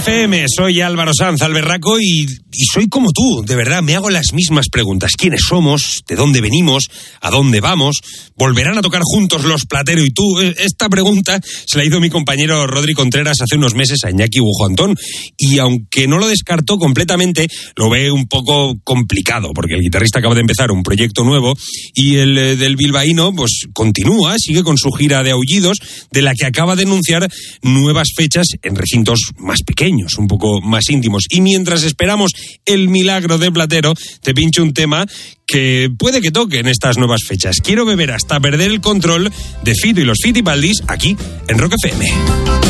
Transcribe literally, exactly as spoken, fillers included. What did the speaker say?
F M, soy Álvaro Sanz Alberraco y, y soy como tú, de verdad, me hago las mismas preguntas. ¿Quiénes somos? ¿De dónde venimos? ¿A dónde vamos? ¿Volverán a tocar juntos los Platero y tú? Esta pregunta se la hizo mi compañero Rodri Contreras hace unos meses a Iñaki Bujo Antón, y aunque no lo descartó completamente, lo ve un poco complicado, porque el guitarrista acaba de empezar un proyecto nuevo y el eh, del bilbaíno pues continúa, sigue con su gira de Aullidos, de la que acaba de anunciar nuevas fechas en recintos más pequeños, un poco más íntimos. Y mientras esperamos el milagro de Platero, te pincho un tema que puede que toque en estas nuevas fechas. Quiero beber hasta perder el control de Fito y los Fitipaldis aquí en Rock F M.